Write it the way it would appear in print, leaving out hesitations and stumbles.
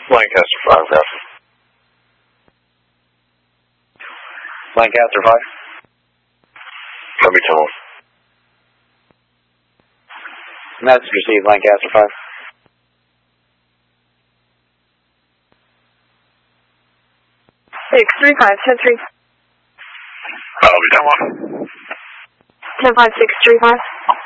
Lancaster 5, gotcha. Lancaster 5. Copy 10-1. Message received, Lancaster 5. 635, 10-3. Copy 10-1. 10-5, 635.